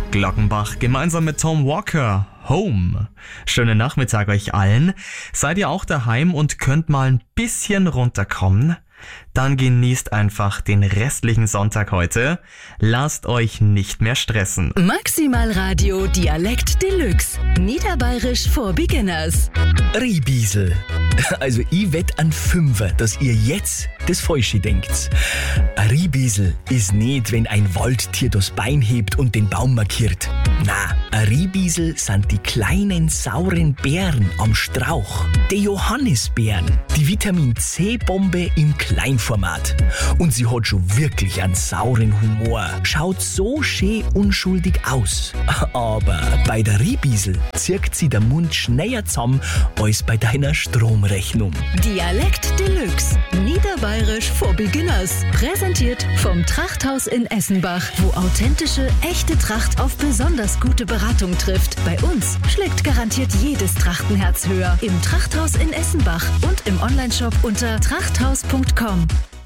Glockenbach gemeinsam mit Tom Walker. Home. Schönen Nachmittag euch allen. Seid ihr auch daheim und könnt mal ein bisschen runterkommen? Dann genießt einfach den restlichen Sonntag heute. Lasst euch nicht mehr stressen. Maximal Radio Dialekt Deluxe. Niederbayerisch for Beginners. Riebiesel. Also ich wett an Fünfer, dass ihr jetzt das Falsche denkt. Ein Riebiesel ist nicht, wenn ein Waldtier das Bein hebt und den Baum markiert. Na, ein Riebiesel sind die kleinen sauren Beeren am Strauch. Die Johannisbeeren. Die Vitamin-C-Bombe im Kleinformat. Und sie hat schon wirklich einen sauren Humor. Schaut so schön unschuldig aus. Aber bei der Riebiesel zirkt sie der Mund schneller zusammen als bei deiner Stromrechnung. Dialekt Deluxe. Niederbayerisch for Beginners. Präsentiert vom Trachthaus in Essenbach, wo authentische, echte Tracht auf besonders gute Beratung trifft. Bei uns schlägt garantiert jedes Trachtenherz höher. Im Trachthaus in Essenbach und im Onlineshop unter trachthaus.com.